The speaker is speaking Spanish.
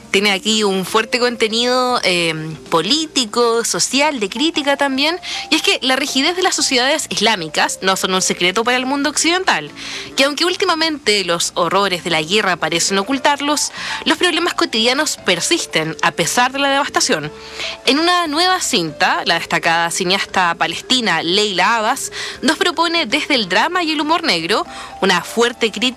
tiene aquí un fuerte contenido político, social, de crítica también, y es que la rigidez de las sociedades islámicas no son un secreto para el mundo occidental, que aunque últimamente los horrores de la guerra parecen ocultarlos, los problemas cotidianos persisten a pesar de la devastación. En una nueva cinta, la destacada cineasta palestina Leila Abbas nos propone desde el drama y el humor negro una fuerte crítica